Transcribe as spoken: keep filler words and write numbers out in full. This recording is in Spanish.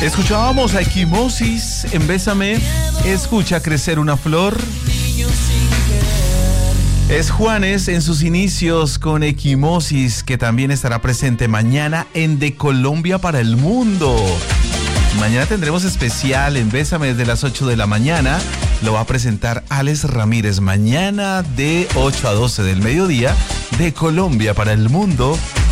Escuchábamos a Equimosis en Bésame, escucha crecer una flor. Es Juanes en sus inicios con Equimosis, que también estará presente mañana en De Colombia para el Mundo. Mañana tendremos especial en Bésame desde las ocho de la mañana. Lo va a presentar Alex Ramírez. Mañana de ocho a doce del mediodía, De Colombia para el Mundo.